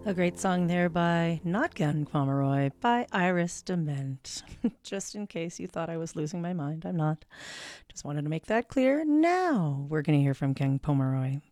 A great song there by not Ken Pomeroy, by Iris Dement. Just in case you thought I was losing my mind, I'm not. Just wanted to make that clear. Now we're going to hear from Ken Pomeroy.